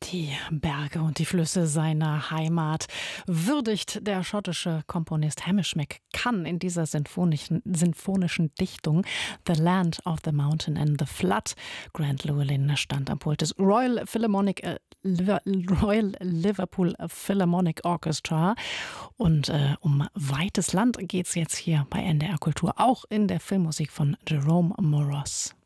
Die Berge und die Flüsse seiner Heimat würdigt der schottische Komponist Hamish McCann in dieser sinfonischen Dichtung The Land of the Mountain and the Flood. Grant Llewellyn stand am Pult des Royal Liverpool Philharmonic Orchestra. Und um weites Land geht es jetzt hier bei NDR Kultur, auch in der Filmmusik von Jerome Moross.